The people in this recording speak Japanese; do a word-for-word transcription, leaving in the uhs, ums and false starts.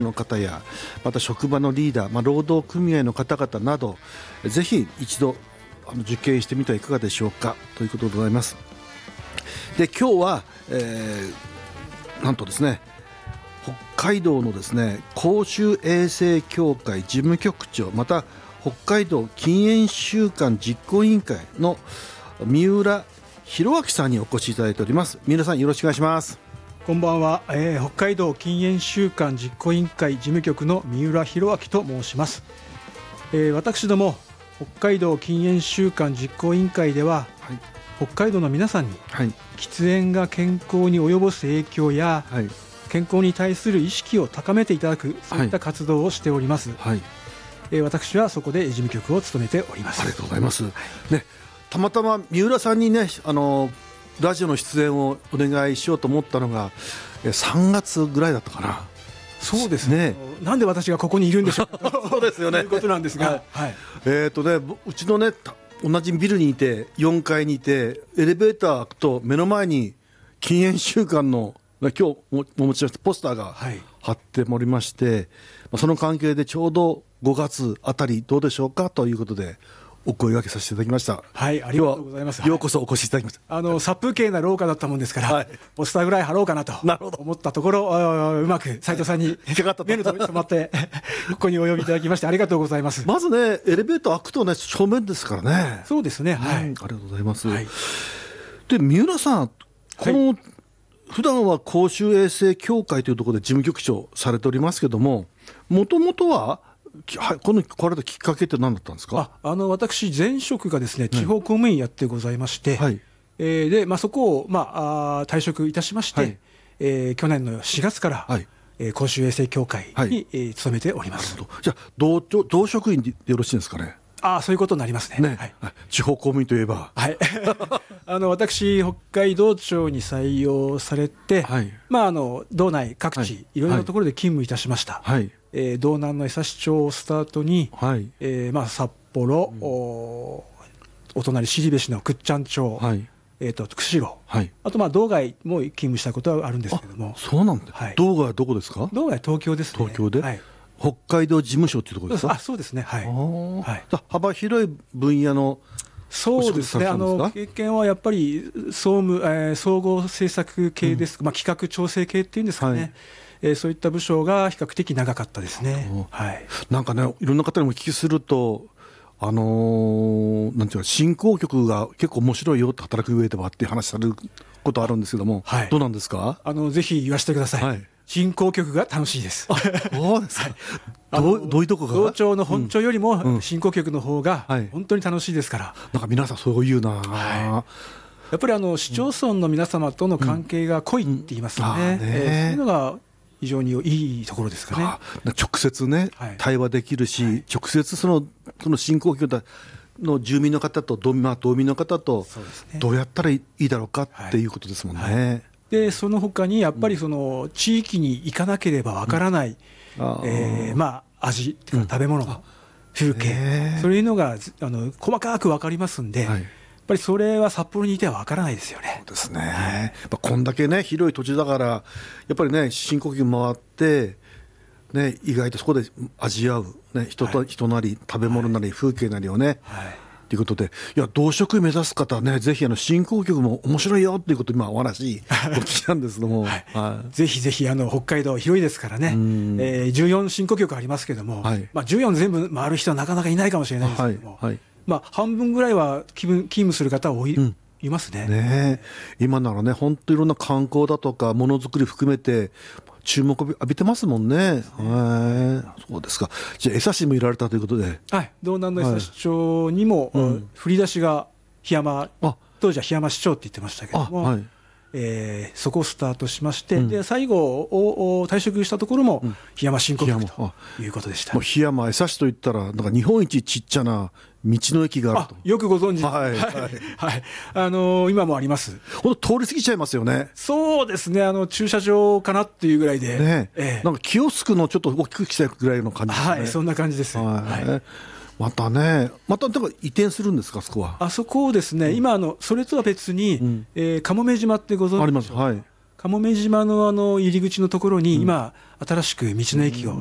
の方やまた職場のリーダー、まあ、労働組合の方々などぜひ一度あの受験してみてはいかがでしょうかということでございます。で今日は、えー、なんとですね北海道のですね公衆衛生協会事務局長また北海道禁煙週間実行委員会の三浦弘明さんにお越しいただいております。三浦さんよろしくお願いします。 こんばんは、えー、北海道禁煙週間実行委員会事務局の三浦弘明と申します。えー、私ども北海道禁煙週間実行委員会では、はい、北海道の皆さんに、はい、喫煙が健康に及ぼす影響や、はい、健康に対する意識を高めていただくそういった活動をしております。はいはいえー、私はそこで事務局を務めております。 ありがとうございます、はいね、たまたま三浦さんにねあのラジオの出演をお願いしようと思ったのがさんがつぐらいだったかな。 そうですね。なんで私がここにいるんでしょうかそうですよね。 ということなんですが、はいはい、 えーとね、うちのね同じビルにいてよんかいにいてエレベーター開くと目の前に禁煙週間の今日お持ち出したポスターが貼っておりまして、はい、その関係でちょうどごがつあたりどうでしょうかということでお声掛けさせていただきました。 はい、ありがとうございます。 ようこそお越しいただきました。 あの殺風景な廊下だったもんですから、はい、ポスターぐらい貼ろうかなと思ったところうまく斉藤さんに目の止まってここにお呼びいただきましてありがとうございます。 まずねエレベーター開くとね正面ですからね。 そうですね、はい、うん、ありがとうございます、はい、で三浦さんこの、はい、普段は公衆衛生協会というところで事務局長されておりますけどももともとはこの来られたきっかけって何だったんですか。 ああの私前職がですね地方公務員やってございまして、はいえーでまあ、そこを、まあ、あ退職いたしまして、はいえー、去年のしがつから、はいえー、公衆衛生協会に、はいえー、勤めております。 じゃあ 同, 同職員でよろしいんですかね。 あそういうことになります ね, ね、 はい、地方公務員といえば、 はい、あの私北海道庁に採用されて、はいまあ、あの道内各地、はい、いろいろなところで勤務いたしました、はいえー、道南の江差町をスタートに、はいえーまあ、札幌、うん、お, お隣後部市の倶知安町、はいえー、と釧路、はい、あとまあ道外も勤務したことはあるんですけども。 そうなんだ、はい、道外はどこですか。 道外東京ですね。 東京で、 はい北海道事務所というところですか。 あそうですね、はいはい、 幅広い分野のそうですねあの経験はやっぱり総務、えー、総合政策系です、うんまあ、企画調整系っていうんですかね、はいえー、そういった部署が比較的長かったですね、はい、 なんかねいろんな方にもお聞きするとあのー、なんていうか振興局が結構面白いよって働く上ではっていう話されることあるんですけども、はい、どうなんですか。 あのぜひ言わせてください、はい振興局が楽しいです。 そうですか、はい、ど, うどういうとこが道庁の本庁よりも振興局の方が本当に楽しいですから、 うんうん、なんか皆さんそういうな、はい、 やっぱりあの市町村の皆様との関係が濃いって言いますよね、うんうんねえー、そういうのが非常にいいところですかね。 直接ね、はい、対話できるし、はい、直接そのその振興局の住民の方と道民の方とどうやったらいいだろうかっていうことですもんね、はいはいでその他にやっぱりその地域に行かなければわからない、うんえーまあ、味っていうか食べ物、うん、風景そういうのがあの細かく分かりますんで、はい、やっぱりそれは札幌にいては分からないですよね。 そうですね、やっぱこんだけね広い土地だからやっぱりね振興局回って、ね、意外とそこで味わう、ね、人と、はい、人なり食べ物なり、はい、風景なりをね、はいということでいや同職目指す方はねぜひあの振興局も面白いよということを今お話お聞きなんですけども、はいはい、ぜひぜひあの北海道広いですからね、えー、じゅうよん振興局ありますけども、はいまあ、じゅうよん全部回る人はなかなかいないかもしれないですけども、はいはいまあ、半分ぐらいは勤務する方は多い、うんいますね。 ね今ならね本当いろんな観光だとかものづくり含めて注目を浴びてますもんね。そうですか。じゃあ江差もいられたということで、 はい、道南の江差町にも、はいうん、振り出しが檜山当時は檜山市長って言ってましたけども、はいえー、そこをスタートしまして、うん、で最後を退職したところも檜山振興局ということでした。 もう檜山江差といったらなんか日本一ちっちゃな道の駅があると。 あよくご存知、はいはいはいあのー、今もあります。 ほんと通り過ぎちゃいますよね。 そうですねあの駐車場かなっていうぐらいで、ねええ、なんかキオスクのちょっと大きくしたぐらいの感じですね。 はいそんな感じです、はいはいまたね、まただから移転するんですか、あそこは。 あそこをですね、うん、今あの、それとは別に、うん、えー、かもめ島ってご存知でしょうか。あります、はい、かもめ島のあの入り口のところに、うん、今新しく道の駅を